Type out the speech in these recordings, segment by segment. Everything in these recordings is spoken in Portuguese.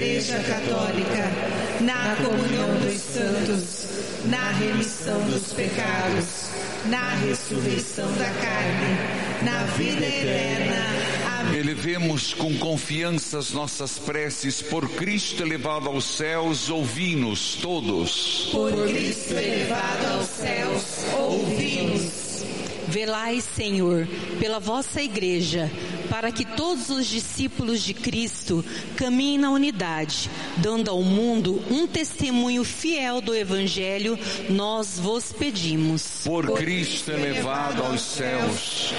Igreja Católica, na comunhão dos santos, na remissão dos pecados, na ressurreição da carne, na vida eterna. Amém. Elevemos com confiança as nossas preces por Cristo elevado aos céus, ouvi-nos todos. Por Cristo elevado aos céus, ouvi-nos. Velai, Senhor, pela vossa Igreja, para que todos os discípulos de Cristo caminhem na unidade, dando ao mundo um testemunho fiel do Evangelho, nós vos pedimos. Por Cristo elevado aos céus,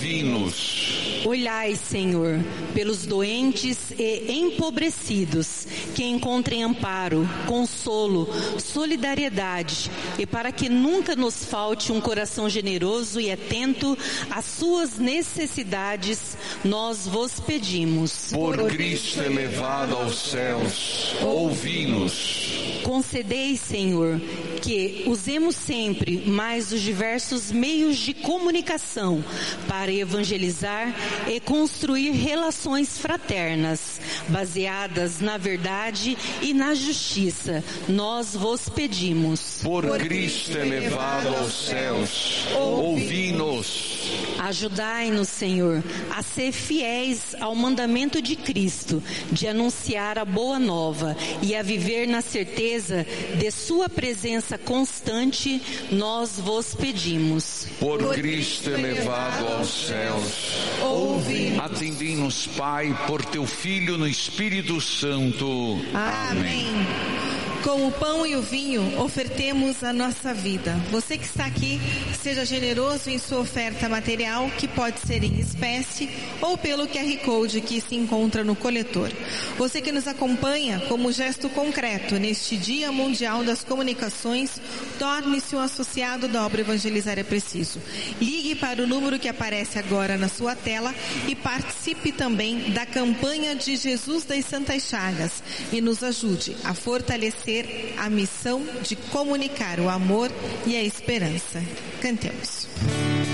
ouvi-nos. Olhai, Senhor, pelos doentes e empobrecidos, que encontrem amparo, consolo, solidariedade, e para que nunca nos falte um coração generoso e atento às suas necessidades, nós vos pedimos. Por Cristo elevado aos céus, ouvi-nos. Concedei, Senhor, que usemos sempre mais os diversos meios de comunicação para evangelizar e construir relações fraternas, baseadas na verdade e na justiça. Nós vos pedimos. Por Cristo elevado aos céus, ouvi-nos. Ajudai-nos, Senhor, a ser fiéis ao mandamento de Cristo, de anunciar a boa nova e a viver na certeza de sua presença constante, nós vos pedimos. Por Cristo elevado aos céus, ouvi-nos. Atendei-nos, Pai, por teu Filho no Espírito Santo. Amém. Com o pão e o vinho, ofertemos a nossa vida. Você que está aqui, seja generoso em sua oferta material, que pode ser em espécie ou pelo QR Code que se encontra no coletor. Você que nos acompanha como gesto concreto neste Dia Mundial das Comunicações, torne-se um associado da obra Evangelizar é Preciso. Ligue para o número que aparece agora na sua tela e participe também da campanha de Jesus das Santas Chagas e nos ajude a fortalecer a missão de comunicar o amor e a esperança. Cantemos.